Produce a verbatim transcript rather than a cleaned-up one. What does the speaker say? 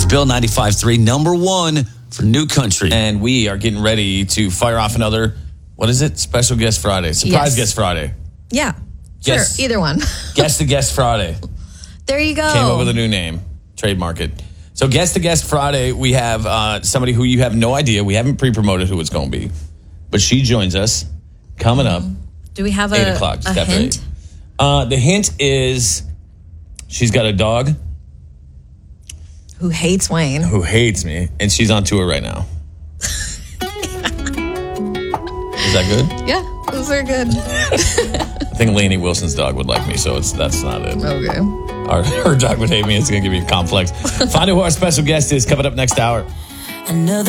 Bill ninety-five three, number one for New Country. And we are getting ready to fire off another, what is it? Special Guest Friday. Surprise Yes. Guest Friday. Yeah. Guess- Sure. Either one. Guest to Guest Friday. There you go. Came up with a new name. Trademark it. So Guest to Guest Friday, we have uh, somebody who you have no idea. We haven't pre-promoted who it's going to be. But she joins us coming up. Do we have eight a, o'clock, a just after hint? eight. Uh, the hint is she's got a dog Who hates Wayne? who hates me, and she's on tour right now. Is that good? Yeah, those are good. I think Lainey Wilson's dog would like me, so it's that's not it. Okay. Our, her dog would hate me. It's going to give me a complex. Find out who our special guest is coming up next hour. Another